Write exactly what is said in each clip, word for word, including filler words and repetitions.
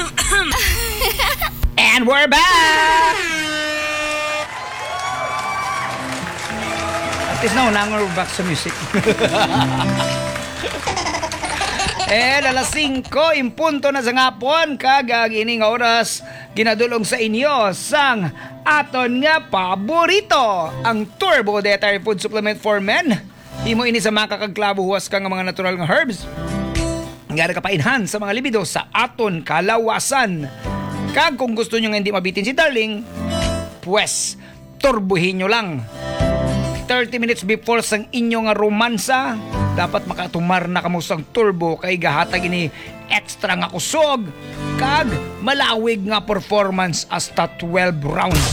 And we're back! At least now, now we're back sa music. Eh, alas singko, impunto na sa ngapon, kagagining oras, ginadulong sa inyo sang aton nga paborito, ang Turbo Dietary Food Supplement for Men. Imo ini sa mga kakagklabo huwas ka nga mga natural nga herbs. Nga kapainhan sa mga libido sa aton kalawasan. Kag kung gusto nyo nga hindi mabitin si darling, pues, turbuhin nyo lang. thirty minutes before sang inyo nga romansa, dapat makatumar na kamo sang turbo kay gahatag ini extra nga kusog kag malawig nga performance hasta twelve rounds.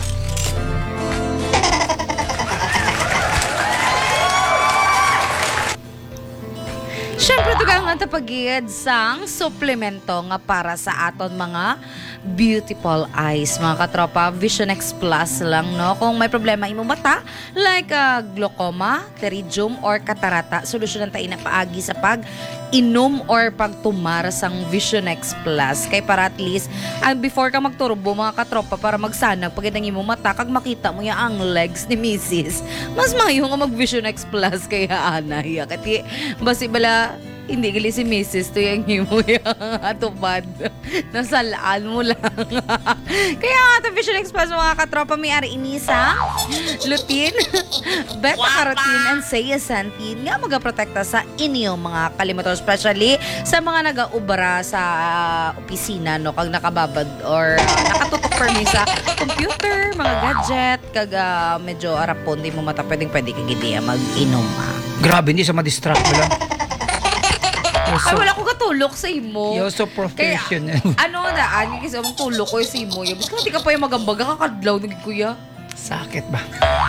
Siyempre, ito ka nga tapagid sang suplemento nga para sa aton mga beautiful eyes. Mga katropa, Vision X Plus lang, no? Kung may problema imo mata, like uh, glaucoma, pterygium, or katarata, solusyonan tayo na paagi sa pag inom or pagtumar sang Vision X Plus. Kay para at least, ang before ka magturbo, mga katropa, para magsanag, pag inang imo mata, kag makita mo ya ang legs ni Missus Mas mayo nga mag Vision X Plus kaya anay. Kati, basi bala, hindi gali si Missus to yung himo yung atupad. Nasalaan mo lang. Kaya nga ito Vision X Plus mga katropa, may ari inisa, lutein, beta-carotene, and zeaxanthin nga magaprotekta sa inyo mga kalimutan, especially sa mga nag-aubara sa uh, opisina, no, kag nakababad or uh, nakatutok permi sa computer, mga gadget, kag uh, medyo arapon, di mo mata pwedeng pwede kag hindi mag-inom. Ah. Grabe, hindi sa ma-distract mo lang. Ay, wala ko katulok sa imo. You're so professional. Kaya, ano na, ani kasi mong tulok ko sa imo. Bis ka, di ka pa yung magambaga, kakadlaw ng kuya. Sakit ba?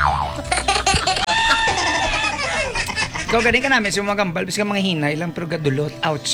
Ikaw galing ka namin, sa mga gambal, bis ka mga hinay lang, pero gadulot. Ouch.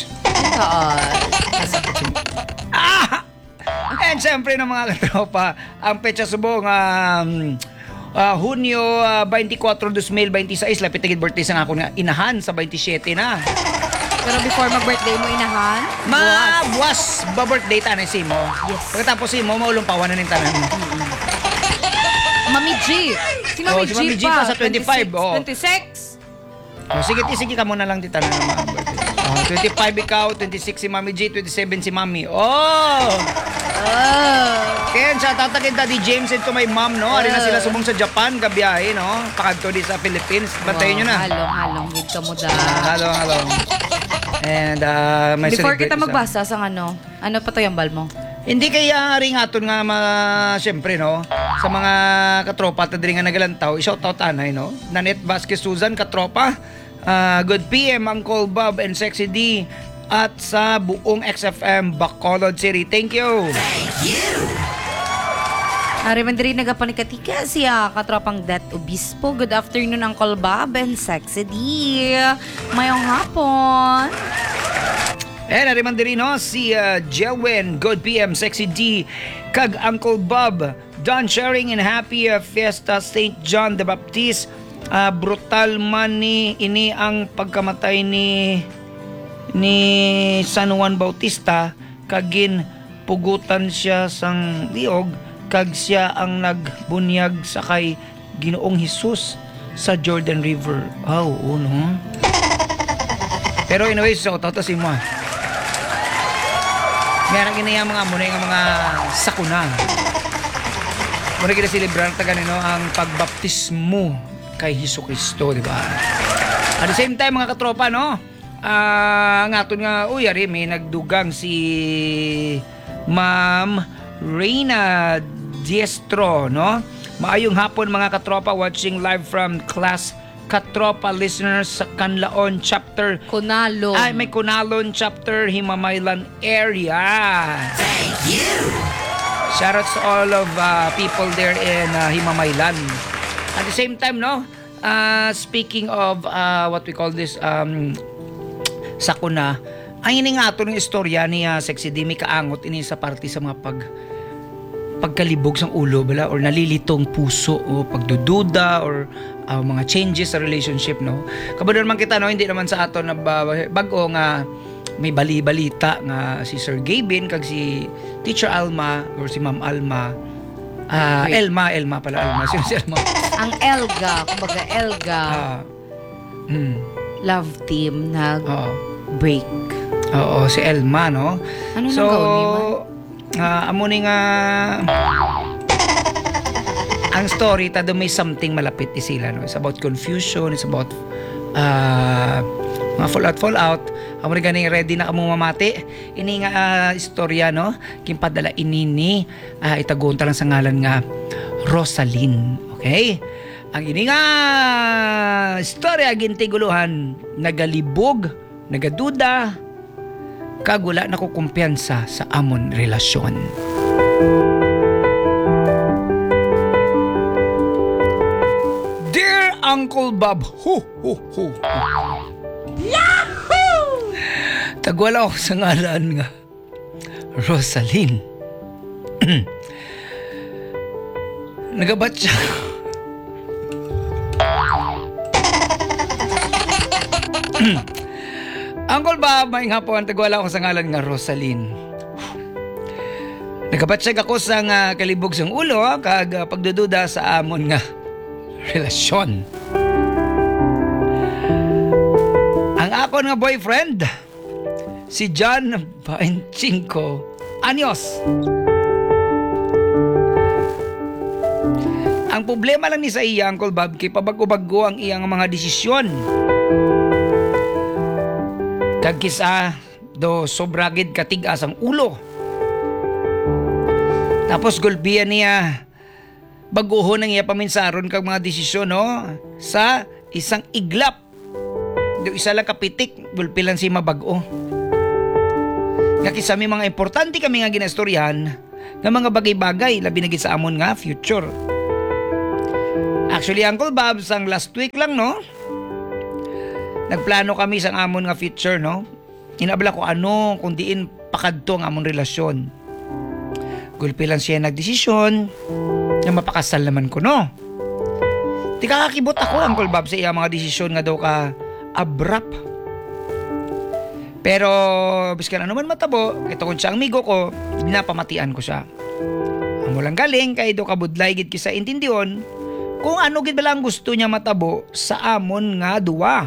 Ah! And syempre ng mga katropa, ang petsa subong, um, uh, Hunyo uh, twenty-four, two thousand twenty-six, lapit tigid birthday sa ako nga inahan sa twenty-seven na. Pero before mag-birthday mo, inahan? Ma-buwas ba-birthday tanan si mo. Yes. Pagkatapos si mo, maulumpawan na ng tanan. Mm-hmm. Mami G. Si Mami oh, G, si Mami G pa sa twenty-five. twenty-six. Oh. twenty-six. Oh, sige, sige ka muna lang tita na mga birthday. Oh, twenty-five ikaw, twenty-six si Mami G, twenty-seven si Mami. Oh! Oh! Ken, sa tatagin Daddy James and to my mom, no? Ari na sila subong sa Japan, gabiyahe, no? Pakadto di sa Philippines. Bantayin nyo na. Halong, halong. Hid ka mo da. Halong, halong. And, uh, may Before kita celebrate magbasa sa ano, ano pa to yung bal mo? Hindi kaya ring aton nga ma, syempre, no? Sa mga katropa, tadiri nga nagalantaw, i-shoutout anay, no? Nanette Vasquez Susan, katropa. Uh, good P M, Uncle Bob and Sexy D. At sa buong X F M Bacolod City. Thank you. Thank you. Ari man diri nagapanikatika siya katropang Det Obispo. Good afternoon Uncle Bob and Sexy D. Mayong hapon. And ari man diri no si uh, Jelwin. Good P M Sexy D kag Uncle Bob. Don sharing in happy uh, Fiesta Saint John the Baptist. Uh, brutal man ni ini ang pagkamatay ni ni San Juan Bautista, kagin pugutan siya sang liog, kag siya ang nagbunyag sa kay Ginoong Hesus sa Jordan River. Oh, oh no. Pero in a way, so tata si mo. Meron gini mga muna yung mga sakuna. Muna kita silibrar ta ganino ang pagbaptismo kay Jesucristo, di ba? At the same time mga katropa, no? Ah, uh, ngaton nga uy ari may nagdugang si Ma'am Reina Diestro, no? Maayong hapon mga katropa, watching live from class katropa listeners sa Canlaon chapter Kunalon. Ay, may Kunalon chapter Himamaylan area. Thank you. Shoutouts to all of uh, people there in uh, Himamaylan. At the same time, no? Uh, speaking of uh, what we call this um sakuna, ang ini nga ito ng istorya ni uh, Sexy D, may kaangot ini sa party sa mga pag pagkalibog sa ulo bala or nalilitong puso o pagdududa or uh, mga changes sa relationship, no? Kabado naman kita, no, hindi naman sa ato na bago nga may bali-balita nga si Sir Gavin kag si Teacher Alma or si Ma'am Alma. Ah, Wait. Elma, Elma pala Elma. Sino si Elma? Ang Elga, kumbaga Elga, Ah. Hmm. love team na Oo. break. Oo, si Elma, no? Ano so, nang gawin ni man? ah, amo ni nga ang story tado may something malapit ti sila, no? It's about confusion, it's about ah mga fallout fallout. Amo ni ganing ready na kamo mamati. Ini nga ah, istorya, no? Kimpadala inini ah, itagon ta lang sa ngalan nga Rosaline. Okay? Ang ini nga istorya gintiguluhan nagalibog, nagaduda, kag wala na ko kumpiyansa sa amon relasyon. Dear Uncle Bob, hu hu hu. Yahoo! Tagwala ako sa ngalan nga Rosaline. Nagabat siya. Uncle Bob, may nga po ang tagwala ko sa ngalan nga Rosaline. Nagabatsyag ako sa nga kalibog sang ulo kag ah, pagdududa sa amon nga relasyon. Ang akon nga boyfriend, si John twenty-five anyos. Ang problema lang ni sa iya, Uncle Bob, kay pabago-bago ang iyang mga desisyon. Kag kisa do sobragid katigas ang ulo. Tapos gulbiyan niya baguhon ang iya paminsaron kag mga desisyon, no, sa isang iglap. Do isa lang kapitik, gulpi lang si mabago. Nga kisa may mga importante kami nga ginastoryahan nga mga bagay-bagay labi na gid sa amon nga future. Actually, Uncle Bob, sang last week lang, no, nagplano kami sang amon nga future, no. Inabla ko ano kung diin pakadto ang amon relasyon. Gulpi lang siya nagdesisyon na mapakasal naman ko, no. Di kakakibot ako, Uncle Bob, sa iya mga desisyon nga daw ka abrupt. Pero biskan ano man matabo, ito kung siya ang migo ko, napamatian ko siya. Amo lang galing kay do kabudlay gid kisa intindiyon kung ano gid ba lang gusto niya matabo sa amon nga duwa.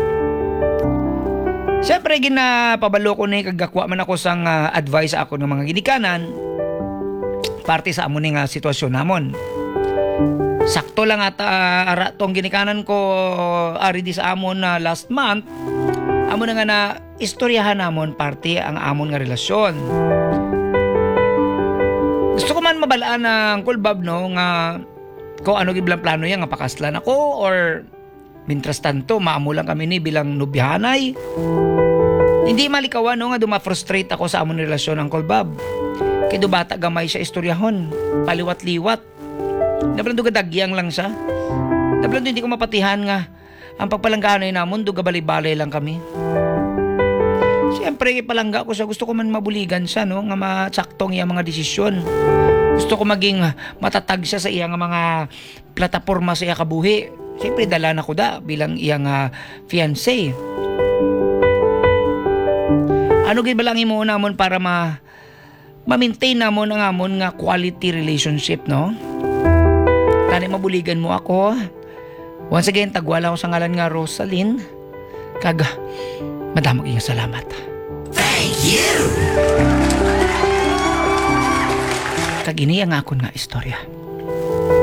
Siyempre ginapabalo ko ni kagakwa man ako sang uh, advice sa ako ng mga ginikanan parte sa amon nga sitwasyon namon. Sakto lang ata uh, ara tong ginikanan ko ari di sa amon na uh, last month. Amon na nga na istoryahan namon parte ang amon nga relasyon. Gusto ko man mabalaan na Uncle Bob, no, nga kung ano giblang plano niya nga pakaslan ako or mintras tanto maamo lang kami ni bilang nobyahanay. Hindi malikawan, no, nga duma-frustrate ako sa amon relasyon, Uncle Bob. Kay do bata gamay siya istoryahon, paliwat-liwat. Nablando gadagyang lang siya. Nablando hindi ko mapatihan nga ang pagpalangganay namon do gabalay-balay lang kami. Siyempre palangga ko siya, gusto ko man mabuligan siya, no, nga matsaktong iya mga desisyon. Gusto ko maging matatag siya sa iya nga mga plataporma sa iya kabuhi. Siyempre dala na ko da bilang iya nga fiancé. Ano gid ba lang imo namon para ma ma-maintain namon ang amon nga quality relationship, no? Tani mabuligan mo ako. Once again, tagwala ko sa ngalan nga Rosaline. Kag madamog iyong salamat. Thank you! Kag ini ang akon nga istorya.